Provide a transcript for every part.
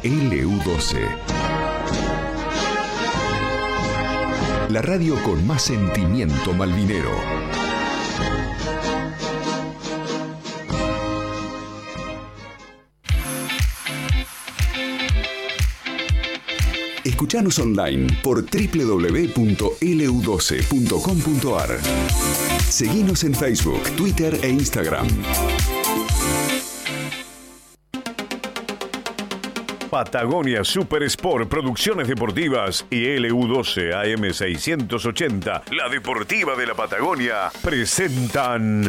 LU12. La radio con más sentimiento malvinero. Escuchanos online por www.lu12.com.ar. Seguinos en Facebook, Twitter e Instagram. Patagonia Super Sport, Producciones Deportivas y LU12 AM 680, la Deportiva de la Patagonia, presentan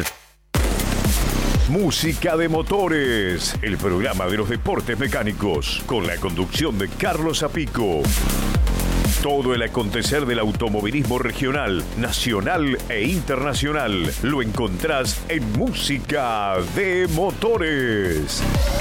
Música de Motores, el programa de los deportes mecánicos, con la conducción de Carlos Apico. Todo el acontecer del automovilismo regional, nacional e internacional lo encontrás en Música de Motores.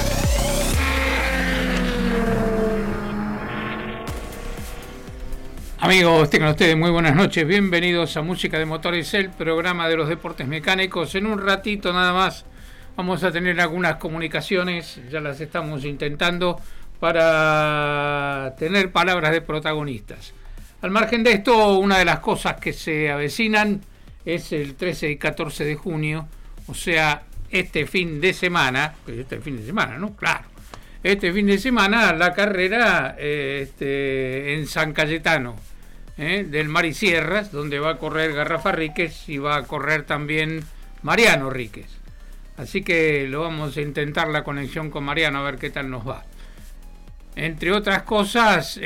Amigos, tengan ustedes muy buenas noches, bienvenidos a Música de Motores, el programa de los deportes mecánicos. En un ratito nada más vamos a tener algunas comunicaciones, ya las estamos intentando, para tener palabras de protagonistas. Al margen de esto, una de las cosas que se avecinan es el 13 y 14 de junio, o sea, este fin de semana, ¿no? Claro. Este fin de semana la carrera en San Cayetano, del Mar y Sierras, donde va a correr Garrafa Ríquez y va a correr también Mariano Ríquez. Así que lo vamos a intentar la conexión con Mariano, a ver qué tal nos va. Entre otras cosas,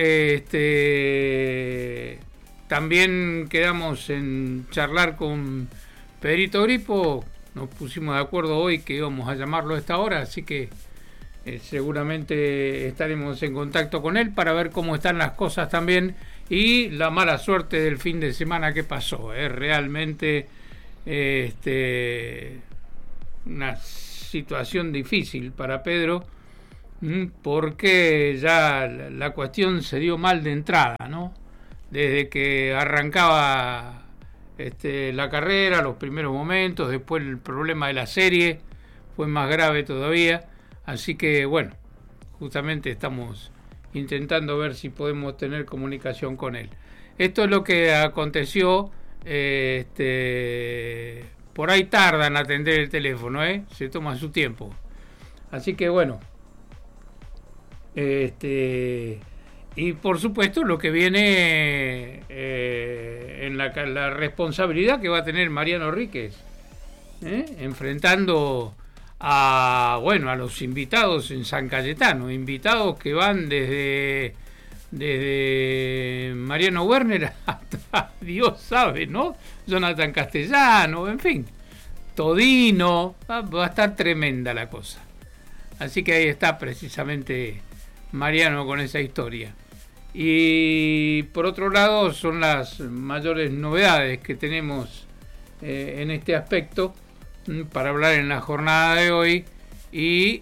también quedamos en charlar con Pedrito Gripo. Nos pusimos de acuerdo hoy que íbamos a llamarlo a esta hora, así que seguramente estaremos en contacto con él para ver cómo están las cosas también y la mala suerte del fin de semana que pasó. Realmente una situación difícil para Pedro, porque ya la cuestión se dio mal de entrada, ¿no? Desde que arrancaba la carrera, los primeros momentos, después el problema de la serie fue más grave todavía. Así que bueno, justamente estamos intentando ver si podemos tener comunicación con él. Esto es lo que aconteció. Por ahí tardan en atender el teléfono, se toma su tiempo. Así que bueno, y por supuesto lo que viene en la responsabilidad que va a tener Mariano Ríquez, enfrentando a los invitados en San Cayetano, invitados que van desde Mariano Werner hasta Dios sabe, ¿no? Jonathan Castellano, en fin, Todino, va a estar tremenda la cosa. Así que ahí está precisamente Mariano con esa historia. Y por otro lado son las mayores novedades que tenemos en este aspecto para hablar en la jornada de hoy y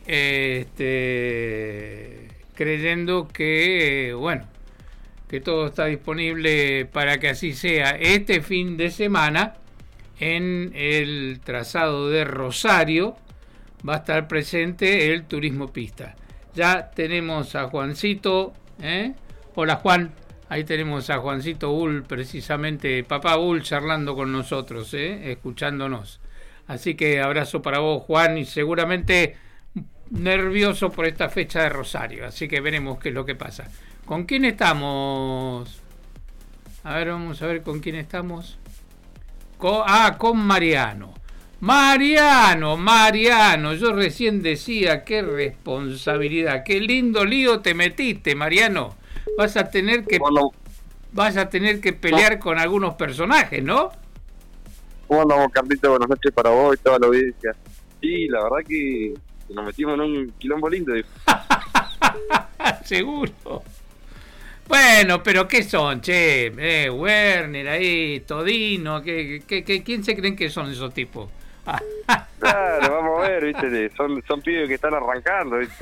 creyendo que que todo está disponible para que así sea. Este fin de semana en el trazado de Rosario va a estar presente el turismo pista. Ya tenemos a Juancito, hola Juan, ahí tenemos a Juancito Bull, precisamente papá Bull, charlando con nosotros, escuchándonos. Así que abrazo para vos, Juan, y seguramente nervioso por esta fecha de Rosario. Así que veremos qué es lo que pasa. ¿Con quién estamos? A ver, vamos a ver con quién estamos. Con Mariano. Mariano, yo recién decía, qué responsabilidad, qué lindo lío te metiste, Mariano. Vas a tener que pelear con algunos personajes, ¿no? ¿Cómo andamos, Carlito? Buenas noches para vos y toda la audiencia. Sí, la verdad que nos metimos en un quilombo lindo. Seguro. Bueno, pero ¿qué son, che? Werner ahí, Todino, ¿quién se creen que son esos tipos? Claro, vamos a ver, ¿viste? Son pibes que están arrancando, ¿viste?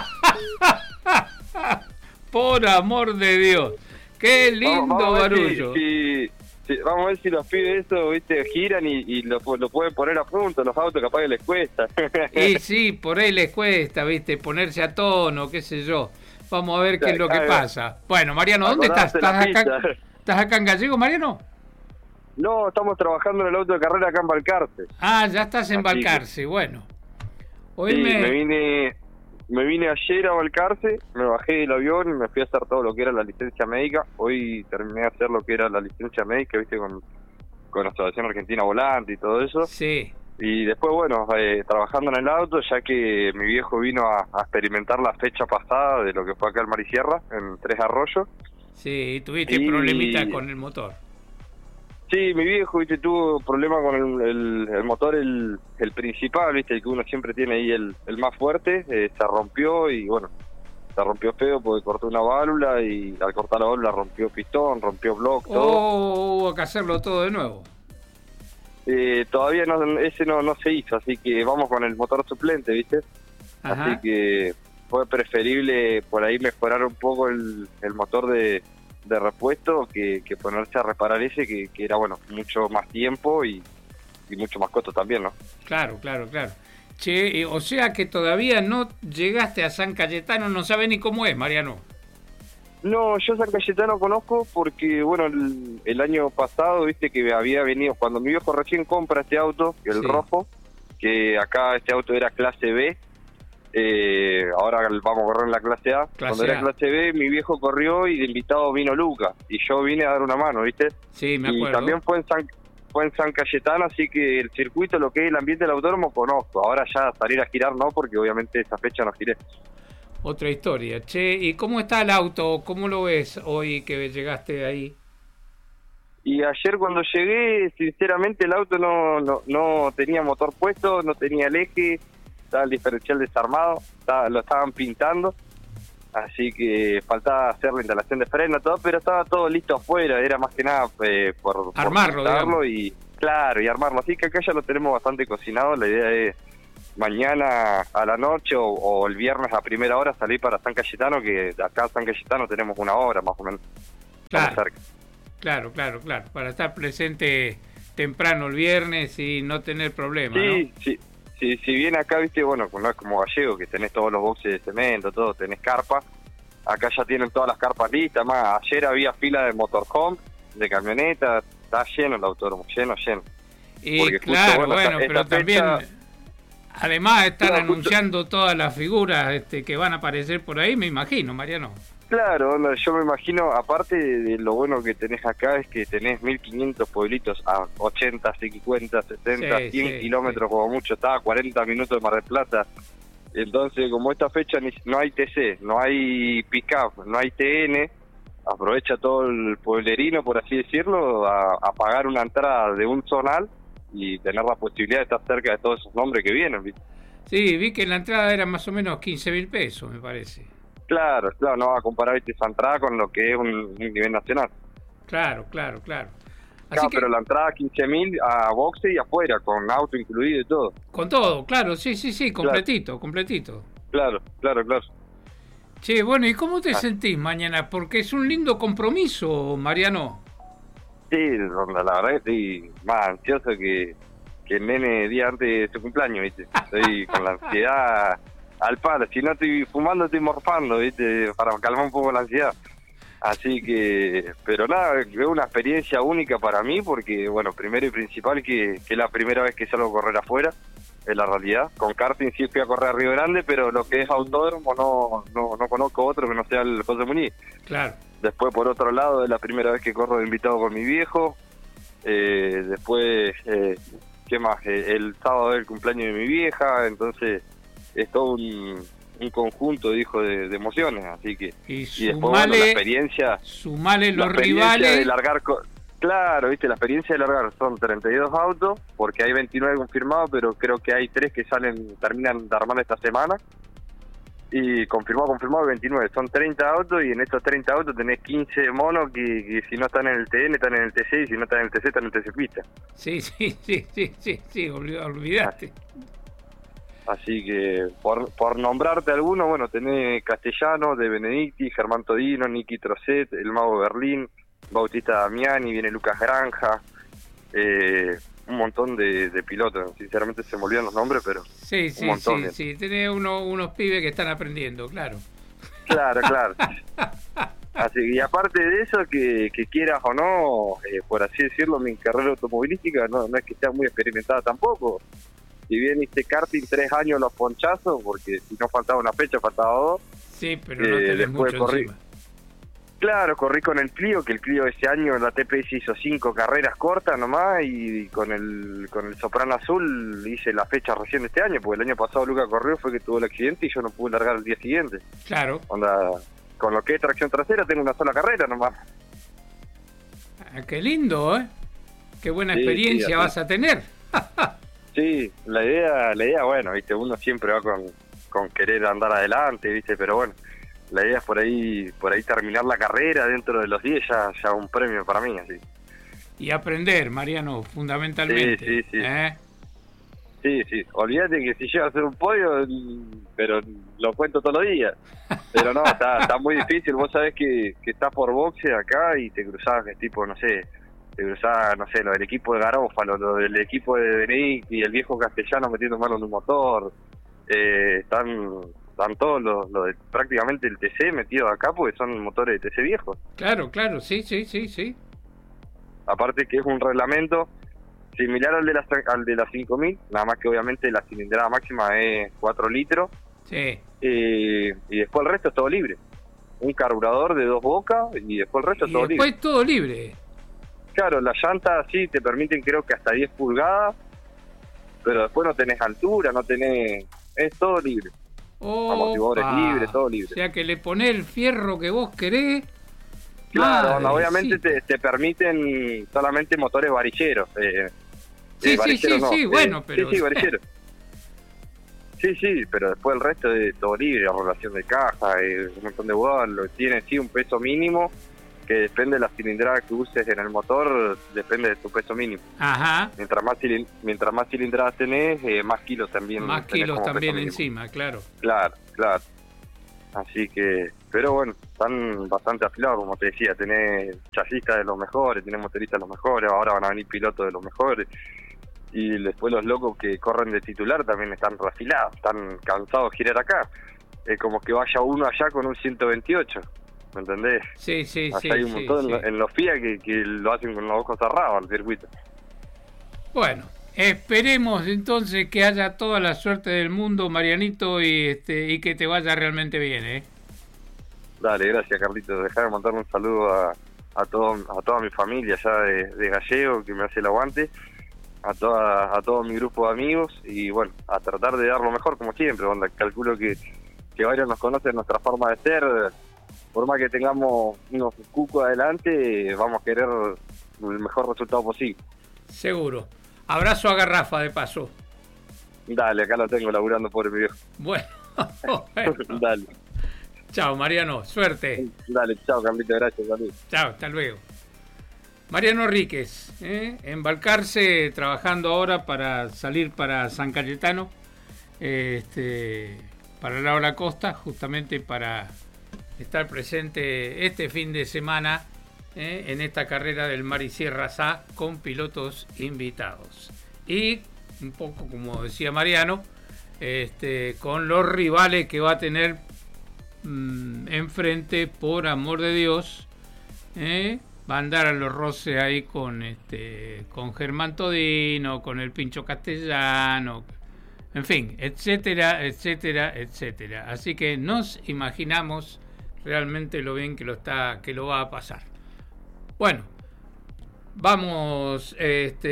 Por amor de Dios. Qué lindo vamos barullo. Vamos a ver si los pibes eso, ¿viste? Giran y lo pueden poner a punto, los autos capaz que les cuesta. Y sí, por ahí les cuesta, ¿viste? Ponerse a tono, qué sé yo. Vamos a ver qué es lo que pasa. Bueno, Mariano, ¿dónde estás? ¿Estás acá en Gallego, Mariano? No, estamos trabajando en el auto de carrera acá en Balcarce. Ah, ya estás en Balcarce, bueno. Sí, me vine ayer a Balcarce, me bajé del avión y me fui a hacer todo lo que era la licencia médica. Hoy terminé de hacer lo que era la licencia médica, viste, con la Asociación Argentina Volante y todo eso. Sí. Y después, bueno, trabajando en el auto, ya que mi viejo vino a experimentar la fecha pasada de lo que fue acá el Mar y Sierra, en Tres Arroyos. Sí, tuviste problemita con el motor. Sí, mi viejo, viste, tuvo problema con el motor, el principal, viste, el que uno siempre tiene ahí, el más fuerte, se rompió y bueno, se rompió feo porque cortó una válvula y al cortar la válvula rompió pistón, rompió block, todo. Hubo que hacerlo todo de nuevo. Todavía ese no se hizo, así que vamos con el motor suplente, viste. Ajá. Así que fue preferible por ahí mejorar un poco el motor de repuesto que ponerse a reparar ese que era, bueno, mucho más tiempo y mucho más costo también, ¿no? Claro. Che, o sea que todavía no llegaste a San Cayetano, no sabes ni cómo es, Mariano. No, yo San Cayetano conozco porque, bueno, el año pasado, viste, que había venido, cuando mi viejo recién compra este auto, el rojo, que acá este auto era clase B, ahora vamos a correr en la clase A. Cuando era clase B, mi viejo corrió y de invitado vino Luca, y yo vine a dar una mano, ¿viste? Sí, me acuerdo. Y también fue en San Cayetano, así que el circuito, lo que es el ambiente del autódromo, conozco. Ahora ya salir a girar no, porque obviamente esa fecha no giré. Otra historia. Che, ¿y cómo está el auto? ¿Cómo lo ves hoy que llegaste ahí? Y ayer cuando llegué, sinceramente el auto no tenía motor puesto, no tenía el eje, estaba el diferencial desarmado, lo estaban pintando, así que faltaba hacer la instalación de freno, todo, pero estaba todo listo afuera, era más que nada por armarlo y armarlo, así que acá ya lo tenemos bastante cocinado. La idea es mañana a la noche o el viernes a primera hora salir para San Cayetano, que acá en San Cayetano tenemos una hora más o menos. Claro, para estar presente temprano el viernes y no tener problemas, sí, ¿no? Sí. Si bien acá, viste, bueno, no es como Gallego, que tenés todos los boxes de cemento, todo, tenés carpa, acá ya tienen todas las carpas listas, más ayer había fila de motorhome, de camionetas, está lleno el autódromo, lleno. Y porque claro, bueno, pero también, además están anunciando todas las figuras que van a aparecer por ahí, me imagino, Mariano. Claro, yo me imagino, aparte de lo bueno que tenés acá, es que tenés 1500 pueblitos a 80, 50, 60, 100 kilómetros como mucho, está a 40 minutos de Mar del Plata. Entonces, como esta fecha no hay TC, no hay pick-up, no hay TN, aprovecha todo el pueblerino, por así decirlo, a pagar una entrada de un zonal y tener la posibilidad de estar cerca de todos esos nombres que vienen, ¿viste? Sí, vi que la entrada era más o menos 15.000 pesos, me parece. Claro, no va a comparar esa entrada con lo que es un nivel nacional. Claro. Así pero la entrada 15.000 a boxe y afuera, con auto incluido y todo. Con todo, claro, sí, completito. Claro. Che, bueno, ¿y cómo te sentís mañana? Porque es un lindo compromiso, Mariano. Sí, la verdad que estoy más ansioso que el nene día antes de su cumpleaños, ¿viste? Estoy con la ansiedad al palo. Si no estoy fumando, estoy morfando, ¿viste? Para calmar un poco la ansiedad. Así que, pero nada, es una experiencia única para mí porque, bueno, primero y principal que es la primera vez que salgo a correr afuera, es la realidad. Con karting sí fui a correr a Río Grande, pero lo que es autódromo no conozco otro que no sea el José Muñiz. Claro. Después, por otro lado, es la primera vez que corro de invitado con mi viejo. Después, ¿qué más? El sábado es el cumpleaños de mi vieja, entonces es todo un conjunto de emociones, así que y después, bueno, la experiencia, sumale los rivales de largar, claro, viste, la experiencia de largar son 32 autos, porque hay 29 confirmados, pero creo que hay 3 que terminan de armar esta semana, y confirmado 29, son 30 autos, y en estos 30 autos tenés 15 monos que si no están en el TN, están en el TC, y si no están en el TC, están en el TC pista. Sí, olvidaste. Así que, por nombrarte alguno, bueno, tenés Castellano, De Benedicti, Germán Todino, Nicky Trocet, El Mago Berlín, Bautista Damiani, viene Lucas Granja, un montón de pilotos. Sinceramente se me olvidan los nombres, pero un montón. Sí, tenés unos pibes que están aprendiendo, claro. Claro. Así, y aparte de eso, que quieras o no, por así decirlo, mi carrera automovilística no es que sea muy experimentada tampoco. Si bien hice karting 3 años los ponchazos, porque si no faltaba una fecha, faltaba 2. Sí, pero no tenés después mucho corrí. encima. Claro, corrí con el Clio, que el Clio ese año en la TPS hizo 5 carreras cortas nomás, y con el Soprano Azul hice la fecha recién de este año, porque el año pasado Luca corrió, fue que tuvo el accidente y yo no pude largar el día siguiente. Claro. Onda, con lo que es tracción trasera tengo una sola carrera nomás. Ah, qué lindo, ¿eh? Qué buena Sí, experiencia sí, vas a tener. Sí, la idea, bueno, viste, uno siempre va con querer andar adelante, viste, pero bueno, la idea es por ahí terminar la carrera dentro de los 10, ya un premio para mí, así. Y aprender, Mariano, fundamentalmente. Sí. Sí, olvídate que si llego a hacer un podio, pero lo cuento todos los días. Pero no, está muy difícil. Vos sabés que estás por boxe acá y te cruzás, tipo, no sé, lo del equipo de Garófalo, lo del equipo de Benedict y el viejo castellano metiendo mano en un motor. Están todos los de prácticamente el TC metidos acá porque son motores de TC viejos. Claro, sí. Aparte que es un reglamento similar al de la 5000, nada más que obviamente la cilindrada máxima es 4 litros. Sí. Y después el resto es todo libre. Un carburador de 2 bocas y después el resto es todo libre. Después todo libre. Claro, las llantas sí te permiten creo que hasta 10 pulgadas, pero después no tenés altura, es todo libre. Amortiguadores libres, todo libre. O sea que le ponés el fierro que vos querés. Claro, obviamente te permiten solamente motores varilleros. Sí, bueno, pero... Sí, varilleros. Sí, pero después el resto es todo libre, regulación de caja, un montón de bodas, tiene sí un peso mínimo, que depende de la cilindrada que uses en el motor, depende de tu peso mínimo. Ajá. Mientras más cilindradas tenés, más kilos también. Más kilos también encima, claro. Claro. Así que, pero bueno, están bastante afilados, como te decía, tenés chasistas de los mejores, tenés motoristas de los mejores, ahora van a venir pilotos de los mejores. Y después los locos que corren de titular también están reafilados, están cansados de girar acá. Es como que vaya uno allá con un 128, ¿me entendés? Sí. Allá hay un montón en los FIA que lo hacen con los ojos cerrados al circuito. Bueno, esperemos entonces que haya toda la suerte del mundo, Marianito, y que te vaya realmente bien, ¿eh? Dale, gracias, Carlitos. Dejá de mandarle un saludo a toda mi familia allá de Gallego, que me hace el aguante. A todo mi grupo de amigos y bueno, a tratar de dar lo mejor como siempre. Onda, calculo que varios nos conocen nuestra forma de ser, por más que tengamos unos cucos adelante, vamos a querer el mejor resultado posible. Seguro. Abrazo a Garrafa de paso. Dale, acá lo tengo laburando por mi viejo. Bueno. Dale. Chao, Mariano, suerte. Dale, chao, Carlito, gracias, salud. Chao, hasta luego. Mariano Ríquez, embarcarse, trabajando ahora para salir para San Cayetano, para la Costa, justamente para estar presente este fin de semana en esta carrera del Mar y Sierra SA con pilotos invitados. Y un poco, como decía Mariano, con los rivales que va a tener enfrente, por amor de Dios, va a andar a los roces ahí con Germán Todino, con el Pincho Castellano, en fin, etcétera. Así que nos imaginamos realmente lo bien que lo va a pasar. Bueno, vamos,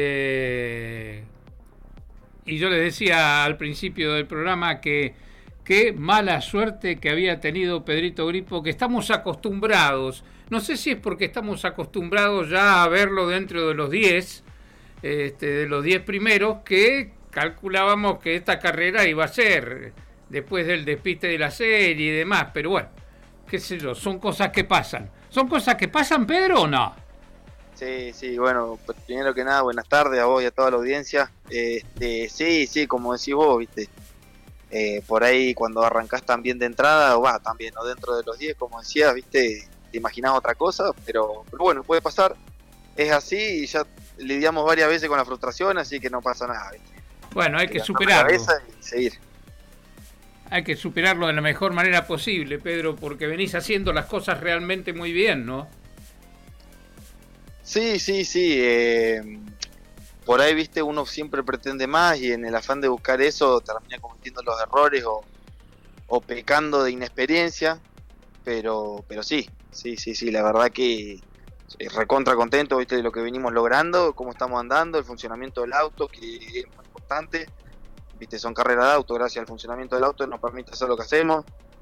y yo les decía al principio del programa que qué mala suerte que había tenido Pedrito Gripo, que estamos acostumbrados. No sé si es porque estamos acostumbrados ya a verlo dentro de los 10, de los 10 primeros, que calculábamos que esta carrera iba a ser después del despiste de la serie y demás. Pero bueno, qué sé yo, son cosas que pasan. ¿Son cosas que pasan, Pedro, o no? Sí, bueno, primero que nada, buenas tardes a vos y a toda la audiencia. Sí, como decís vos, viste. Por ahí cuando arrancás también de entrada, o también, o dentro de los 10, como decías, viste, te imaginás otra cosa, pero bueno, puede pasar, es así y ya lidiamos varias veces con la frustración, así que no pasa nada, ¿viste? Bueno, hay que superarlo. Y seguir. hay que superarlo de la mejor manera posible, Pedro, porque venís haciendo las cosas realmente muy bien, ¿no? Sí. Por ahí, viste, uno siempre pretende más y en el afán de buscar eso termina cometiendo los errores o pecando de inexperiencia, pero sí, la verdad que recontra contento, viste, de lo que venimos logrando, cómo estamos andando, el funcionamiento del auto, que es muy importante, viste, son carreras de auto, gracias al funcionamiento del auto nos permite hacer lo que hacemos,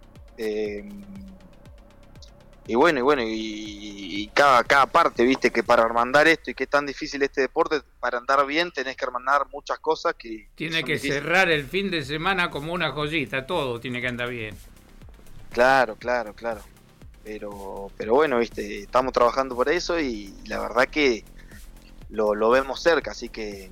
y cada parte, viste, que para mandar esto y que es tan difícil este deporte, para andar bien tenés que mandar muchas cosas que tiene que difíciles. Cerrar el fin de semana como una joyita, todo tiene que andar bien. Claro. Pero bueno, viste, estamos trabajando por eso y la verdad que lo vemos cerca, así que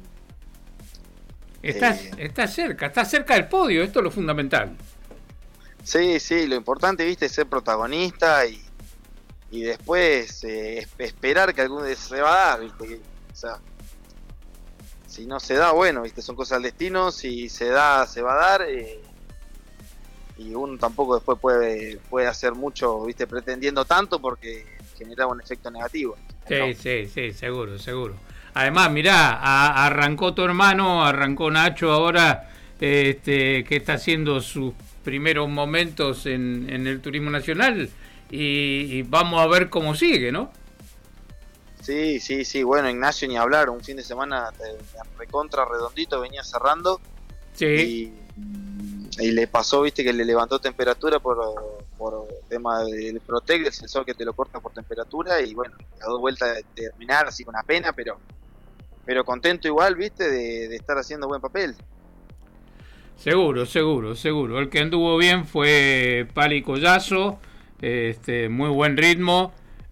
Está cerca del podio, esto es lo fundamental. sí, lo importante, viste, es ser protagonista y después esperar que algún día se va a dar, viste, o sea, si no se da, bueno, viste, son cosas del destino, si se da, se va a dar, y uno tampoco después puede hacer mucho, viste, pretendiendo tanto porque genera un efecto negativo. Sí, seguro. Además, mirá, arrancó tu hermano, arrancó Nacho ahora, que está haciendo sus primeros momentos en el turismo nacional y vamos a ver cómo sigue, ¿no? Sí, bueno, Ignacio ni hablar, un fin de semana recontra redondito, venía cerrando. Sí. Y le pasó, viste, que le levantó temperatura por tema del Protec, el sensor que te lo corta por temperatura, y bueno, a 2 vueltas de terminar, así con una pena, pero contento igual, viste, de estar haciendo buen papel. Seguro. El que anduvo bien fue Pali Collazo, muy buen ritmo,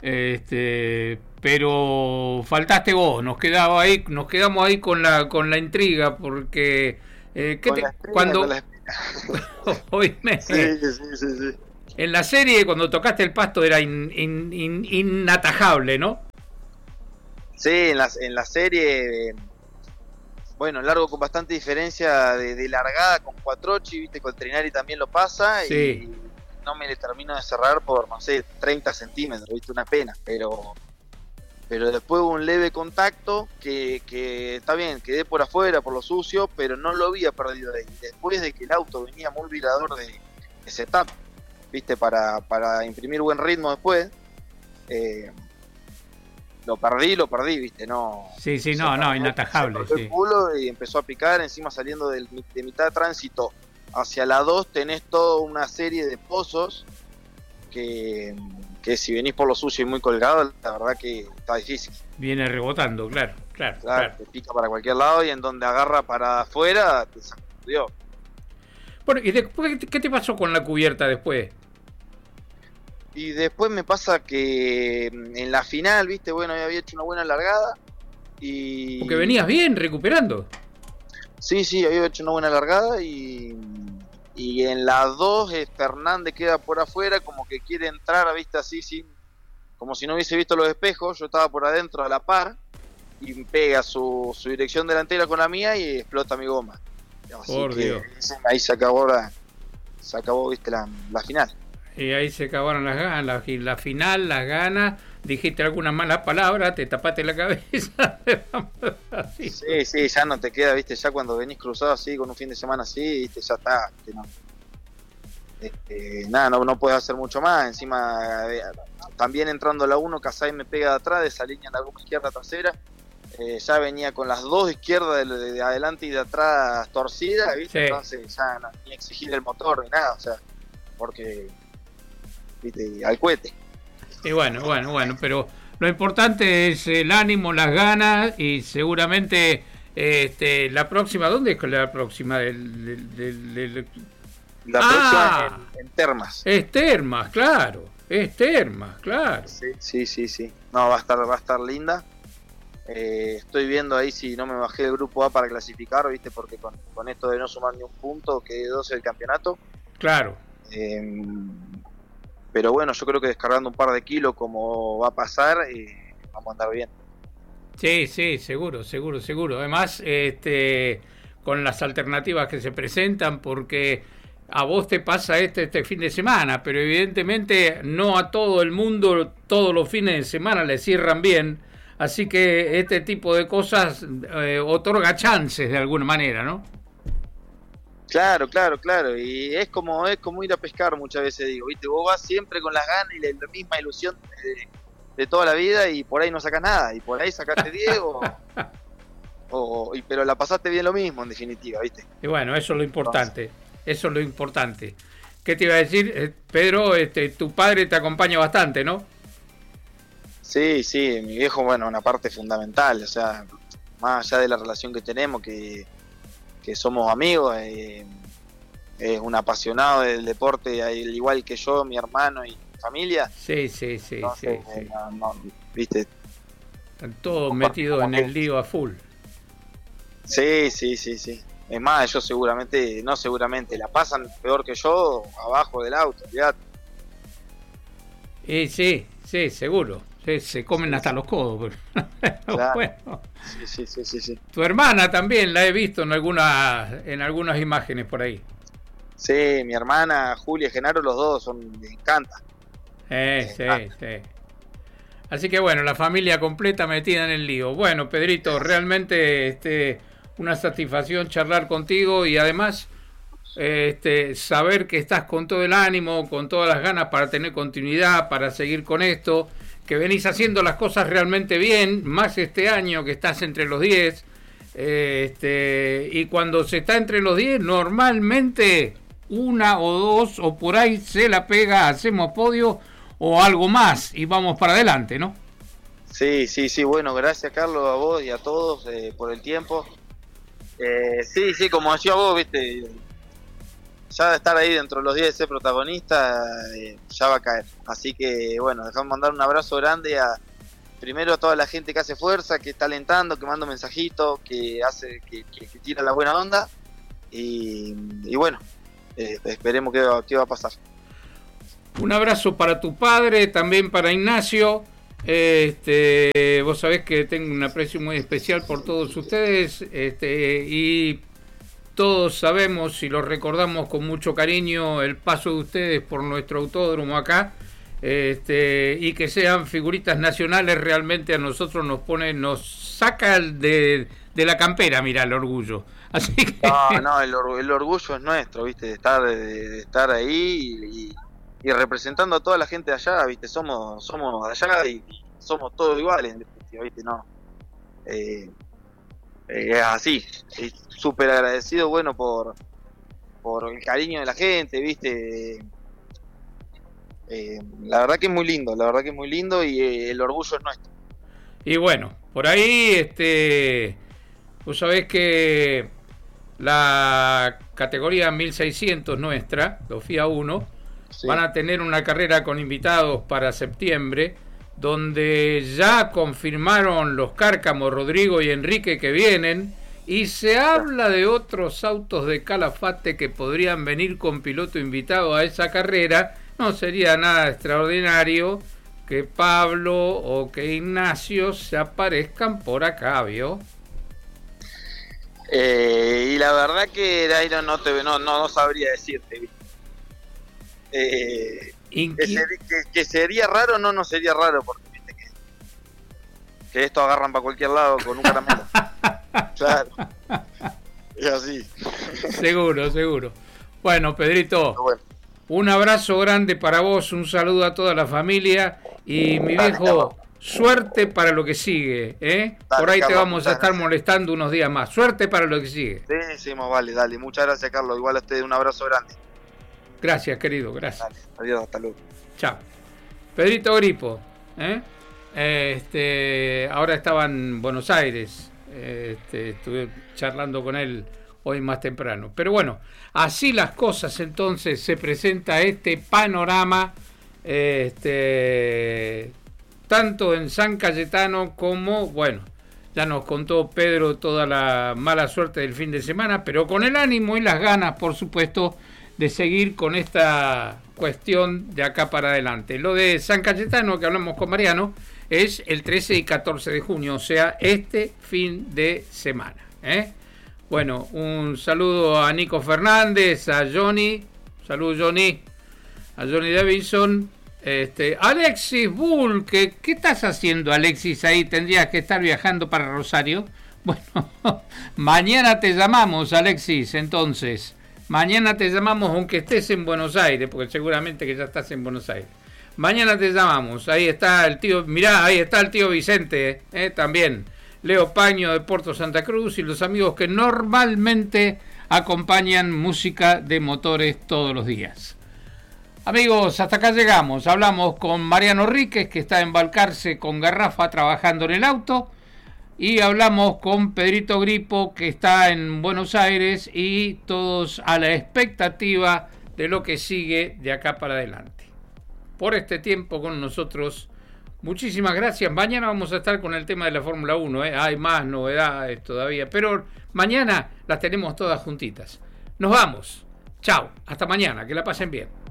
pero faltaste vos, nos quedamos ahí con la intriga, porque cuando oíme, sí. En la serie cuando tocaste el pasto era inatajable, ¿no? Sí, en la serie, bueno, largo con bastante diferencia de largada con Cuatrochi, viste, con Trinari también lo pasa, sí. Y no me le termino de cerrar por, no sé, 30 centímetros, viste, una pena, pero después hubo un leve contacto que está bien, quedé por afuera, por lo sucio, pero no lo había perdido ahí. Después de que el auto venía muy virador de setup, viste, para imprimir buen ritmo después, lo perdí, viste, no. Sí, no, inatajable. Se el culo y empezó a picar, encima saliendo de mitad de tránsito hacia la 2 tenés toda una serie de pozos que si venís por lo sucio y muy colgado, la verdad que está difícil. Viene rebotando, claro. Te pica para cualquier lado y en donde agarra para afuera te sacudió. Bueno, ¿y después qué te pasó con la cubierta después? Y después me pasa que en la final, viste, bueno, había hecho una buena largada y... Porque venías bien, recuperando. Sí, había hecho una buena largada y en la 2 Fernández queda por afuera, como que quiere entrar, viste, así, como si no hubiese visto los espejos. Yo estaba por adentro a la par y pega su dirección delantera con la mía y explota mi goma. Así por que Dios. Ahí se acabó, viste, la final. Y ahí se acabaron las ganas, la final, las ganas, dijiste alguna mala palabra, te tapaste la cabeza. Así. Sí, ya no te queda, viste, ya cuando venís cruzado así, con un fin de semana así, viste, ya está, no puedes hacer mucho más. Encima, también entrando a la 1, Casay me pega de atrás, desaliña la goma izquierda trasera, ya venía con las 2 izquierdas de adelante y de atrás torcidas, viste, sí. Entonces ya ni exigir el motor ni nada, o sea, porque... ¿viste? Al cohete. Y bueno, pero lo importante es el ánimo, las ganas y seguramente la próxima, ¿dónde es la próxima? La próxima en Termas. Es Termas, claro. Sí. No, va a estar linda. Estoy viendo ahí si no me bajé del grupo A para clasificar, viste, porque con esto de no sumar ni un punto, quedé 12 del campeonato. Claro. Pero bueno, yo creo que descargando un par de kilos como va a pasar, vamos a andar bien. Sí, seguro. Además, con las alternativas que se presentan, porque a vos te pasa este fin de semana, pero evidentemente no a todo el mundo todos los fines de semana le cierran bien, así que este tipo de cosas otorga chances de alguna manera, ¿no? Claro, y es como ir a pescar muchas veces, digo, ¿viste? Vos vas siempre con las ganas y la misma ilusión de toda la vida y por ahí no sacás nada, y por ahí sacaste 10 pero la pasaste bien lo mismo en definitiva, ¿viste? Y bueno, eso es lo importante. Eso es lo importante. ¿Qué te iba a decir, Pedro? Tu padre te acompaña bastante, ¿no? Sí, mi viejo, bueno, una parte fundamental, o sea, más allá de la relación que tenemos, que somos amigos, es un apasionado del deporte, al igual que yo, mi hermano y mi familia. Sí. No, ¿viste? Están todos metidos en el lío a full. Sí. Es más, ellos la pasan peor que yo abajo del auto, ¿verdad? Y sí, seguro. Sí, se comen hasta los codos. Claro. Bueno. Sí. Tu hermana también la he visto en algunas imágenes por ahí. Sí, mi hermana Julia y Genaro, los dos me encantan. Sí. Así que bueno, la familia completa metida en el lío. Bueno, Pedrito, realmente una satisfacción charlar contigo y además saber que estás con todo el ánimo, con todas las ganas para tener continuidad, para seguir con esto, que venís haciendo las cosas realmente bien, más este año que estás entre los 10, y cuando se está entre los 10, normalmente una o dos o por ahí se la pega, hacemos podio o algo más y vamos para adelante, ¿no? Sí, bueno, gracias Carlos, a vos y a todos por el tiempo. Sí, como decía vos, viste, ya de estar ahí dentro de los 10 de ser protagonista, ya va a caer. Así que bueno, dejamos mandar un abrazo grande primero a toda la gente que hace fuerza, que está alentando, que manda mensajitos, que tira la buena onda. Y bueno, esperemos qué va a pasar. Un abrazo para tu padre, también para Ignacio. Vos sabés que tengo un aprecio muy especial por todos ustedes, y todos sabemos y lo recordamos con mucho cariño el paso de ustedes por nuestro autódromo acá, y que sean figuritas nacionales realmente a nosotros nos saca de la campera, mira, el orgullo. Así que... No, el orgullo es nuestro, viste, de estar ahí y representando a toda la gente de allá, viste, somos de allá y somos todos iguales, viste, no, es así, súper agradecido, bueno, por el cariño de la gente, viste, la verdad que es muy lindo y el orgullo es nuestro. Y bueno, por ahí, vos sabés que la categoría 1600 nuestra, los FIA 1, sí, van a tener una carrera con invitados para septiembre, donde ya confirmaron los Cárcamo, Rodrigo y Enrique que vienen, y se habla de otros autos de Calafate que podrían venir con piloto invitado a esa carrera. No sería nada extraordinario que Pablo o que Ignacio se aparezcan por acá, ¿vio? Y la verdad que no sabría decirte, que sería raro, no sería raro, porque viste que esto agarran para cualquier lado con un caramelo. Claro, es así. Seguro. Bueno, Pedrito, un abrazo grande para vos, un saludo a toda la familia y mi viejo, suerte para lo que sigue, ¿eh? Dale, por ahí Carlos, te vamos a estar molestando unos días más. Suerte para lo que sigue. Sí, vale, dale. Muchas gracias, Carlos. Igual a usted un abrazo grande. Gracias, querido, gracias. Dale, adiós, hasta luego. Chao. Pedrito Gripo, ahora estaba en Buenos Aires, estuve charlando con él hoy más temprano. Pero bueno, así las cosas, entonces se presenta este panorama, tanto en San Cayetano como, bueno, ya nos contó Pedro toda la mala suerte del fin de semana, pero con el ánimo y las ganas, por supuesto, de seguir con esta cuestión de acá para adelante. Lo de San Cayetano, que hablamos con Mariano, es el 13 y 14 de junio, o sea, este fin de semana. Bueno, un saludo a Nico Fernández, a Johnny, Saludos, Johnny. A Johnny Davidson. Alexis Bull, ¿qué estás haciendo, Alexis? Ahí tendrías que estar viajando para Rosario. Bueno, mañana te llamamos, Alexis, entonces. Mañana te llamamos aunque estés en Buenos Aires, porque seguramente que ya estás en Buenos Aires. Mañana te llamamos. Ahí está el tío, mirá, ahí está el tío Vicente, también. Leo Paño de Puerto Santa Cruz y los amigos que normalmente acompañan música de motores todos los días. Amigos, hasta acá llegamos. Hablamos con Mariano Ríquez, que está en Balcarce con Garrafa trabajando en el auto. Y hablamos con Pedrito Gripo, que está en Buenos Aires, y todos a la expectativa de lo que sigue de acá para adelante. Por este tiempo con nosotros, muchísimas gracias. Mañana vamos a estar con el tema de la Fórmula 1. Hay más novedades todavía, pero mañana las tenemos todas juntitas. Nos vamos. Chao. Hasta mañana. Que la pasen bien.